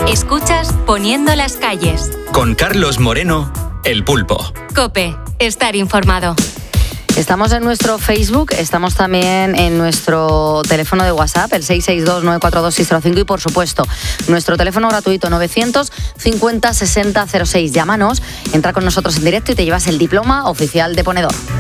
Escuchas Poniendo las calles. Con Carlos Moreno, El Pulpo. COPE, estar informado. Estamos en nuestro Facebook, estamos también en nuestro teléfono de WhatsApp, el 662-942-605 y, por supuesto, nuestro teléfono gratuito 950 60 06. Llámanos, entra con nosotros en directo y te llevas el diploma oficial de ponedor.